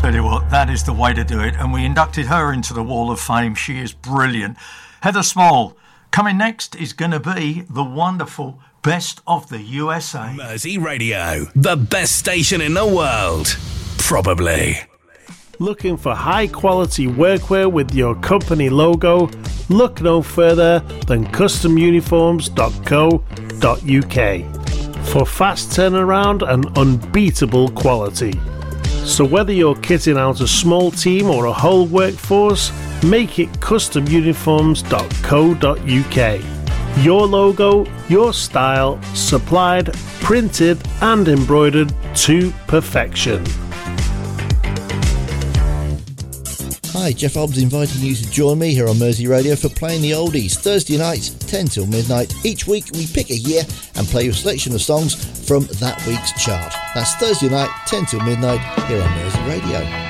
Tell you what, that is the way to do it, and we inducted her into the Wall of Fame. She is brilliant. Heather Small. Coming next is going to be the wonderful Best of the USA. Mersey Radio, the best station in the world. Probably. Looking for high quality workwear with your company logo? Look no further than customuniforms.co.uk for fast turnaround and unbeatable quality. So whether you're kitting out a small team or a whole workforce, make it customuniforms.co.uk. Your logo, your style, supplied, printed and embroidered to perfection. Hi, Jeff Hobbs inviting you to join me here on Mersey Radio for Playing the Oldies, Thursday nights, 10 till midnight. Each week we pick a year and play a selection of songs from that week's chart. That's Thursday night, 10 till midnight, here on Mersey Radio.